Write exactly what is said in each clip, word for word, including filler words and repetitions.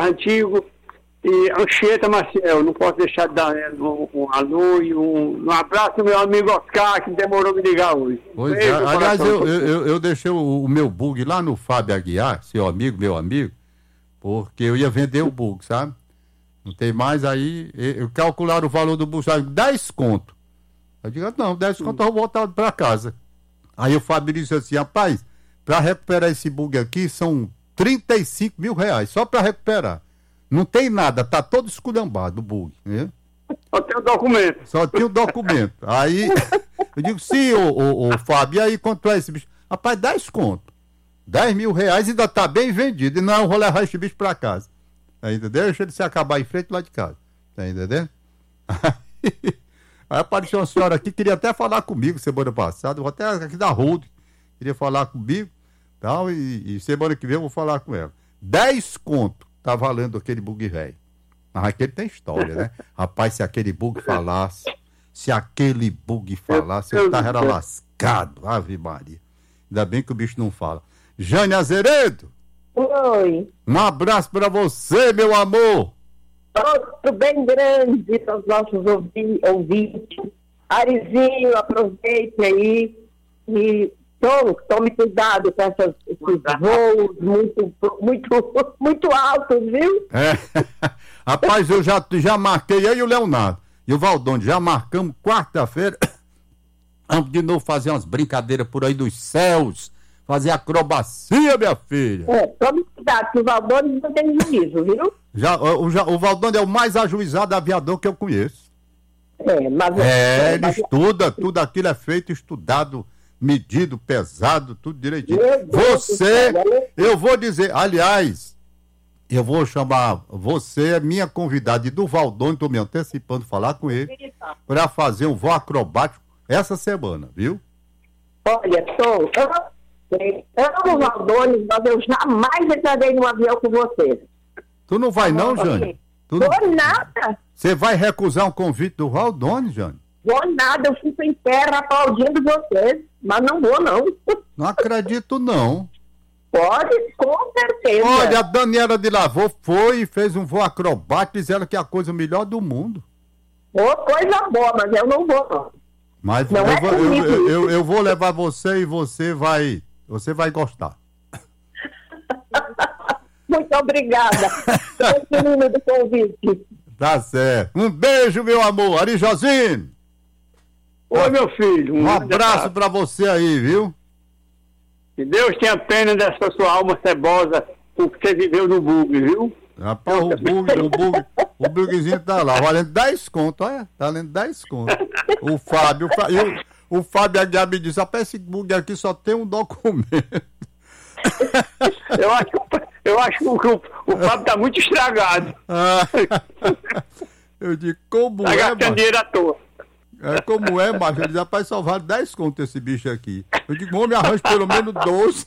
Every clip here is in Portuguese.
mais antigo. E Anchieta Maciel, não posso deixar de dar um, um alô e um, um abraço ao meu amigo Oscar, que demorou a me ligar hoje. Pois é, Beijo, aliás, coração. eu, eu, eu deixei o, o meu bug lá no Fábio Aguiar, seu amigo, meu amigo, porque eu ia vender o bug, sabe? Não tem mais aí, eu calcular o valor do bug, sabe? dez conto. Eu digo, não, dez conto eu vou voltar pra casa. Aí o Fábio disse assim, rapaz, pra recuperar esse bug aqui são trinta e cinco mil reais, só pra recuperar. Não tem nada, tá todo esculhambado o bug, né? Só tem o documento. Só tinha o documento. Aí, eu digo, sim, ô, ô, ô Fábio, e aí quanto é esse bicho? Rapaz, dez conto. dez mil reais ainda tá bem vendido. E não, eu vou levar esse bicho pra casa. Tá entendendo? Deixa ele se acabar em frente lá de casa. Tá entendendo? Aí, aí apareceu uma senhora aqui, queria até falar comigo semana passada, vou até aqui da Road, queria falar comigo, tal, e, e semana que vem eu vou falar com ela. dez conto. Tá valendo aquele bug velho. Mas aquele tem história, né? Rapaz, se aquele bug falasse, se aquele bug falasse, eu tava era lascado. Ave Maria. Ainda bem que o bicho não fala. Jane Azeredo. Oi. Um abraço pra você, meu amor. Outro bem grande para os nossos ouvi- ouvintes. Arizinho, aproveite aí e tome, tome cuidado com essas, esses voos muito, muito, muito altos, viu? É. Rapaz, eu já, já marquei aí o Leonardo e o Valdônio, já marcamos quarta-feira. Vamos de novo fazer umas brincadeiras por aí dos céus, fazer acrobacia, minha filha. É, tome cuidado, que o Valdônio não tem juízo, viu? Já, o, já, o Valdônio é o mais ajuizado aviador que eu conheço. É, mas... É, ele mas- estuda, tudo aquilo é feito, estudado, medido, pesado, tudo direitinho. Meu Deus Você, do céu, eu vou dizer, aliás, eu vou chamar você, é minha convidada, e do Valdônio, estou me antecipando falar com ele, para fazer um voo acrobático essa semana, viu? Olha, sou... Eu amo o Valdônio, mas eu jamais entrarei num avião com vocês. Tu não vai não, Jane? Tu não- Vou nada, Você vai recusar um convite do Valdônio, Jane? vou nada, eu fico em terra aplaudindo vocês, mas não vou não. Não acredito não. Pode, com certeza. Olha, a Daniela de Lavô foi e fez um voo acrobático, diz ela que é a coisa melhor do mundo. Ô, coisa boa, mas eu não vou não. Mas Não eu, é vou, eu, comigo eu, isso. eu, eu vou levar você e você vai, você vai gostar. Muito obrigada. Continue do convite. Tá certo. Um beijo, meu amor. Ari Josino, Oi, meu filho. um grande abraço pra você aí, viu? Que Deus tenha pena dessa sua alma cebosa por que você viveu no bug, viu? Rapaz, o bug, o bug, o bugzinho tá lá, valendo dez conto, olha, tá valendo dez conto. O Fábio, o Fábio, o Fábio Aguiar me disse, rapaz, esse bug aqui só tem um documento. Eu acho que, o- eu acho que o, o Fábio tá muito estragado. Ah, eu digo, como Tá é, gastando macho? dinheiro à toa. É, como é, macho? Ele diz, rapaz, só vale dez conto esse bicho aqui. Eu digo, homem, arranja pelo menos doze.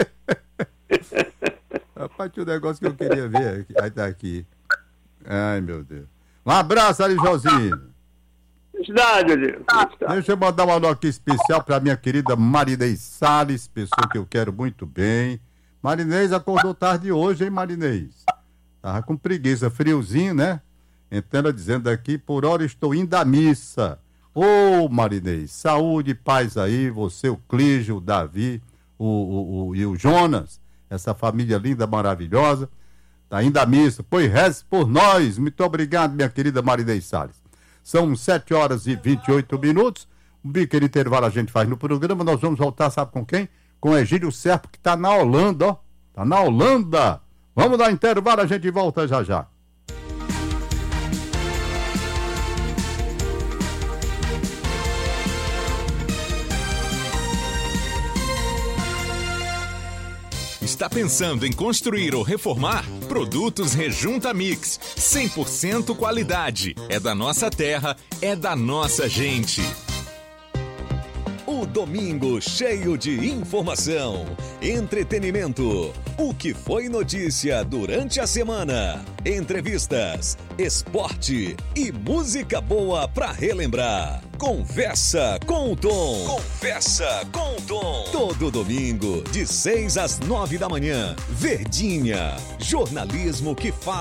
Rapaz, tinha um negócio que eu queria ver aqui. Aí tá aqui. Ai, meu Deus. Um abraço, Ari Josino. Felicidade, Deus. Felicidade. Deixa eu mandar uma nota aqui especial pra minha querida Marinês Salles, pessoa que eu quero muito bem. Marinês acordou tarde hoje, hein, Marinês? Tava com preguiça, friozinho, né? Então ela dizendo aqui, por hora estou indo à missa. Ô, Marinês, saúde e paz aí, você, o Clígio, o Davi o, o, o, e o Jonas, essa família linda, maravilhosa, tá indo à missa. Pois reze por nós. Muito obrigado, minha querida Marinês Salles. São sete horas e vinte e oito minutos. Um pequeno intervalo a gente faz no programa. Nós vamos voltar, sabe com quem? Com Egílio Serpo, que tá na Holanda, ó. Tá na Holanda. Vamos dar intervalo, a gente volta já já. Está pensando em construir ou reformar? Produtos Rejunta Mix. cem por cento qualidade. É da nossa terra, é da nossa gente. O domingo cheio de informação, entretenimento, o que foi notícia durante a semana, entrevistas, esporte e música boa pra relembrar. Conversa com o Tom. Conversa com o Tom. Todo domingo, de seis às nove da manhã. Verdinha. Jornalismo que fala.